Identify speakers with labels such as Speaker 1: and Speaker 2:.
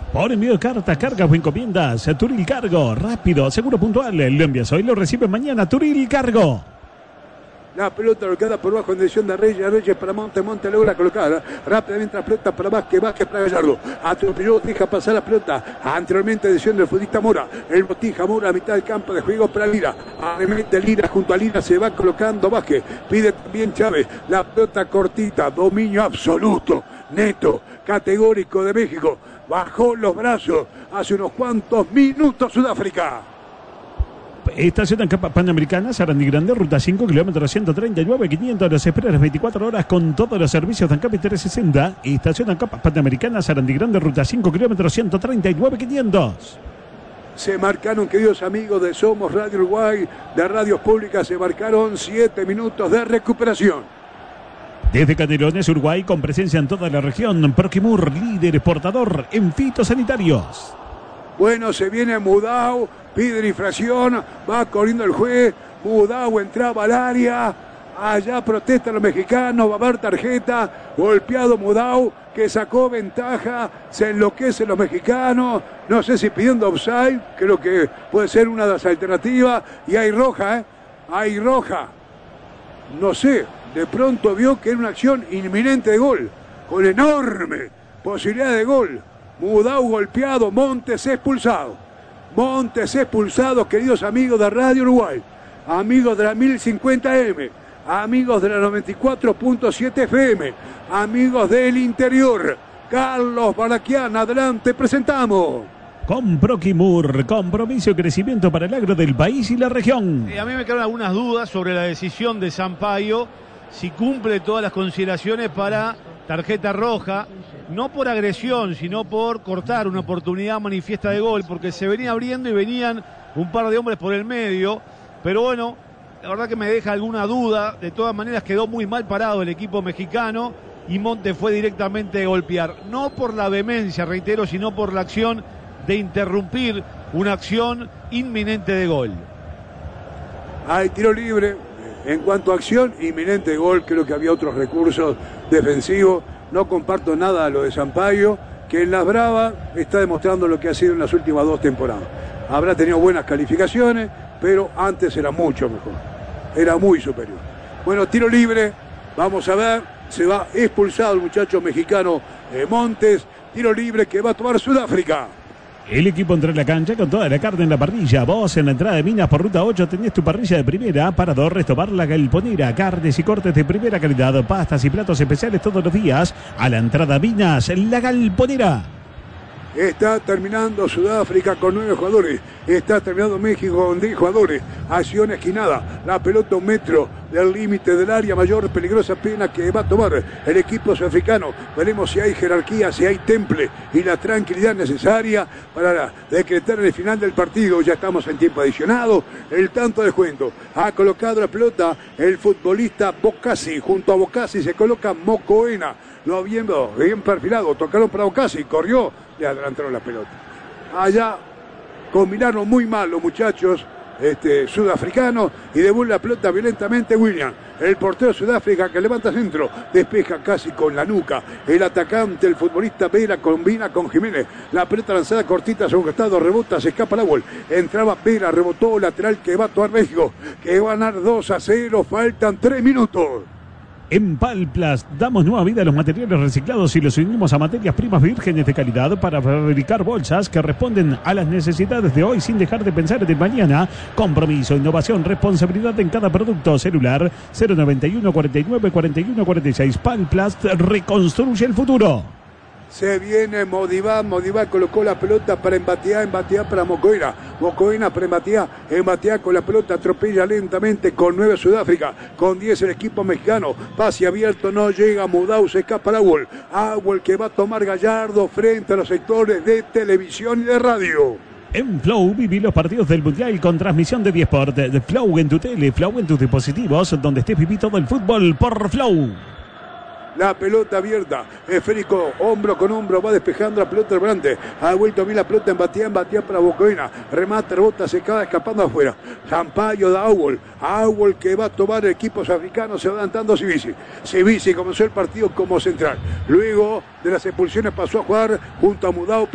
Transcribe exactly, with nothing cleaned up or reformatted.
Speaker 1: Por envío de cartas, cargas o encomiendas, Turil Cargo, rápido, seguro, puntual. Lo envías hoy, lo recibes mañana. Turil Cargo.
Speaker 2: La pelota colocada por bajo en dirección de Reyes, Reyes para Monte, Monte logra colocar rápidamente la pelota para Vázquez, Vázquez para Gallardo. Atropelló, deja pasar la pelota. Anteriormente en dirección del futbolista Mora. El Botija Mora a mitad del campo de juego para Lira. Arremete Lira junto a Lira, se va colocando Vázquez. Pide también Chávez. La pelota cortita, dominio absoluto, neto, categórico de México. Bajó los brazos hace unos cuantos minutos Sudáfrica.
Speaker 1: Estación en Capa Panamericana, Sarandí Grande, ruta cinco, kilómetros ciento treinta y nueve, quinientos. Los espera las veinticuatro horas con todos los servicios de ANCAP trescientos sesenta. Estación en Capa Panamericana, Sarandí Grande, ruta cinco, kilómetros ciento treinta y nueve, quinientos.
Speaker 2: Se marcaron, queridos amigos de Somos Radio Uruguay, de Radios Públicas, se marcaron siete minutos de recuperación.
Speaker 1: Desde Canelones, Uruguay, con presencia en toda la región, Proquimur, líder exportador en fitosanitarios.
Speaker 2: Bueno, se viene Mudau, pide infracción, va corriendo el juez, Mudau entraba al área, allá protestan los mexicanos, va a haber tarjeta, golpeado Mudau, que sacó ventaja, se enloquecen los mexicanos, no sé si pidiendo offside, creo que puede ser una de las alternativas, y hay roja, ¿eh? Hay roja, no sé, de pronto vio que era una acción inminente de gol, con enorme posibilidad de gol. Mudau golpeado, Montes expulsado. Montes expulsado, queridos amigos de Radio Uruguay, amigos de la mil cincuenta eme, amigos de la noventa y cuatro punto siete efe eme, amigos del interior. Carlos Baraquian, adelante, presentamos.
Speaker 1: Con Proquimur, compromiso y crecimiento para el agro del país y la región.
Speaker 3: Eh, a mí me quedan algunas dudas sobre la decisión de Sampaio, si cumple todas las consideraciones para tarjeta roja, no por agresión, sino por cortar una oportunidad manifiesta de gol, porque se venía abriendo y venían un par de hombres por el medio, pero bueno, la verdad que me deja alguna duda. De todas maneras quedó muy mal parado el equipo mexicano y Monte fue directamente a golpear, no por la vehemencia, reitero, sino por la acción de interrumpir una acción inminente de gol.
Speaker 2: Hay tiro libre. En cuanto a acción inminente de gol, creo que había otros recursos defensivos. No comparto nada a lo de Sampaio, que en las Bravas está demostrando lo que ha sido en las últimas dos temporadas. Habrá tenido buenas calificaciones, pero antes era mucho mejor. Era muy superior. Bueno, tiro libre. Vamos a ver. Se va expulsado el muchacho mexicano eh, Montes. Tiro libre que va a tomar Sudáfrica.
Speaker 1: El equipo entra en la cancha con toda la carne en la parrilla. Vos en la entrada de Minas por ruta ocho tenés tu parrilla de primera. Parador, Restobar, La Galponera. Carnes y cortes de primera calidad. Pastas y platos especiales todos los días. A la entrada Minas, La Galponera.
Speaker 2: Está terminando Sudáfrica con nueve jugadores. Está terminando México con diez jugadores. Acción esquinada. La pelota un metro del límite del área mayor. Peligrosa pena que va a tomar el equipo sudafricano. Veremos si hay jerarquía, si hay temple y la tranquilidad necesaria para decretar en el final del partido. Ya estamos en tiempo adicionado. El tanto de descuento. Ha colocado la pelota el futbolista Bocasi. Junto a Bocasi se coloca Mocoena. Lo viendo bien perfilado. Tocaron para Bocasi. Corrió. Le adelantaron la pelota. Allá combinaron muy mal los muchachos este, sudafricanos y devuelve la pelota violentamente William. El portero de Sudáfrica que levanta centro, despeja casi con la nuca. El atacante, el futbolista Vera, combina con Jiménez. La pelota lanzada cortita a su costado, rebota, se escapa la gol. Entraba Vera, rebotó lateral que va a tomar México, que va a ganar dos a cero, faltan tres minutos.
Speaker 1: En Palplast damos nueva vida a los materiales reciclados y los unimos a materias primas vírgenes de calidad para fabricar bolsas que responden a las necesidades de hoy sin dejar de pensar en el mañana. Compromiso, innovación, responsabilidad en cada producto. Celular cero noventa y uno cuarenta y nueve cuarenta y uno cuarenta y seis. Palplast reconstruye el futuro.
Speaker 2: Se viene Modibá, Modibá colocó la pelota para Embateá, Embateá para Mocoena, Mocoena para Embateá, Embateá con la pelota atropella lentamente con nueve Sudáfrica, con diez el equipo mexicano, pase abierto, no llega Mudau, se escapa el Agüel, Agüel que va a tomar Gallardo frente a los sectores de televisión y de radio.
Speaker 1: En Flow viví los partidos del Mundial con transmisión de Diesport, de Flow en tu tele, Flow en tus dispositivos, donde estés viví todo el fútbol por Flow.
Speaker 2: La pelota abierta, esférico, hombro con hombro, va despejando la pelota delante. Ha vuelto bien la pelota, embatía, embatía para Bocoena. Remata, rebota, se acaba escapando afuera. Sampaio da Auwol. Auwol que va a tomar el equipo africano, se va adelantando Sivisi. Sivisi comenzó el partido como central. Luego de las expulsiones pasó a jugar junto a Mudau.